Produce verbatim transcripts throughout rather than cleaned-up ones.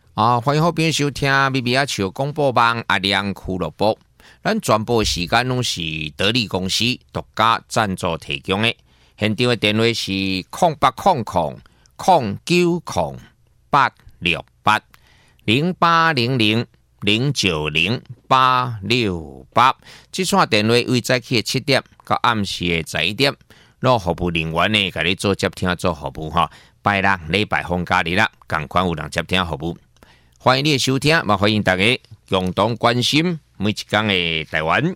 啊，欢迎好朋友收听咪咪啊笑广播网阿亮俱乐部。咱全部时间拢是得力公司独家赞助提供的。现场的电话是零八零零零九零八六八零八零零零九零八六八。这串电话为早起的七点到暗时的十一点，让服务人员呢，给你做接听做服务哈。拜六、礼拜放假日啦，赶快有人接听服务。欢迎你的收听，也欢迎大家共同关心每一天的台湾。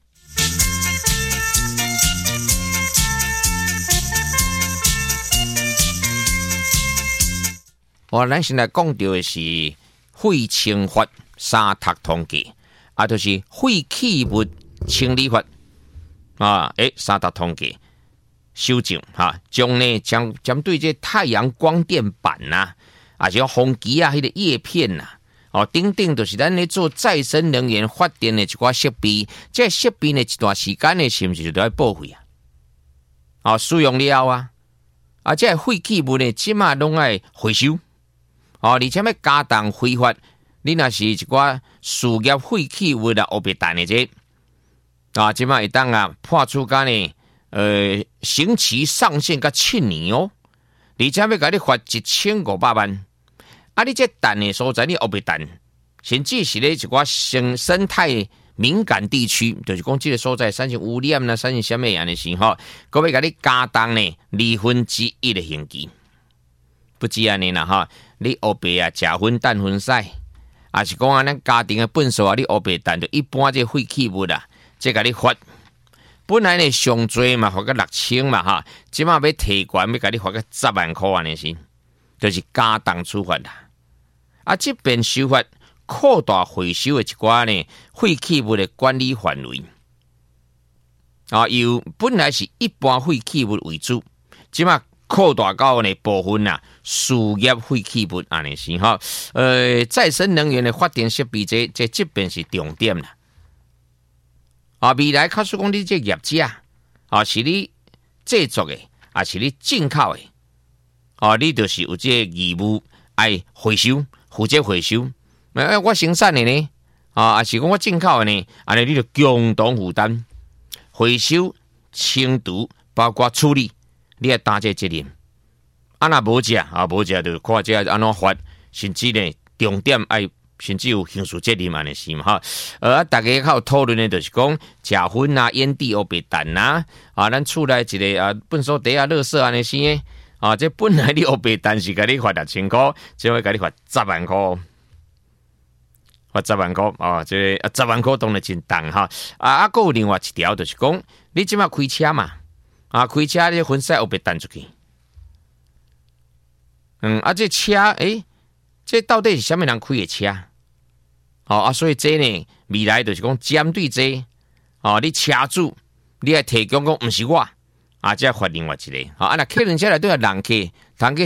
我咱现在讲到的是废清法三读通记，啊，就是废弃物清理法啊，诶，三读通记修正哈，将呢将针对这太阳光电板呐、啊。啊，像风机啊，迄个叶片呐、啊，哦，等等，就是咱咧做再生能源发电的一寡设备，这设备呢一段时间呢，是毋是就都要报废啊？哦，使用了啊，啊，这废弃物呢，即马拢爱回收，哦，而且要加重挥发，你若是一寡事业废弃物啊，黑白蛋的这，啊，即马会当啊破出间呢，呃，刑期上限甲七年哦，而且要甲你罚一千五百万。啊！你这蛋的所在，你黑白蛋，甚至是咧一寡生生态敏感地区，就是讲这个所在产生污染啦，产生什么样的时候，各位甲你加重呢二分之一的刑期，不止安尼啦哈！你黑白啊，食粉蛋粉晒，啊是讲啊，咱家庭的粪扫啊，你黑白蛋就一般这废弃物啦，这甲你罚，本来呢上最嘛罚个六千嘛哈，即马要提悬要甲你罚个十万块安尼是，就是加重处罚啦。啊，这边修法扩大回收的一寡呢废弃物的管理范围，啊，由本来是一般废弃物为主，即马扩大到呢部分啊事业废弃物安尼是哈，呃，再生能源的发电设备这这这边是重点啦。啊，未来假使讲你这业者啊，是你制作的，啊是你进口的，啊，你就是有这个义务爱回收。负责回收，哎，我生产的呢，啊，还是讲我进口的呢，安尼你就共同负担回收、清除，包括处理，你要担这责任。啊，若无食啊，无食就看这安怎罚，甚至呢，重点爱甚至有刑事责任安尼是嘛哈。呃，大家较有讨论的，就是讲食粉啊、烟蒂黑白蛋呐，啊，咱厝内一个啊，粪扫地啊、垃圾安尼是诶。啊，这本来你黑白蛋是给你罚六千块，这会给你罚十万块，罚十万块啊！这啊十万块当然真重哈。啊，啊，还有另外一条就是讲，你即马开车嘛，啊，开车你分晒黑白蛋出去，嗯，啊，这车诶，这到底是什么人开的车？哦啊，所以这呢，未来就是讲针对这，哦，你车主你要提供讲，不是我。啊，这罚另外一个，啊，那客人车内都有人客，人客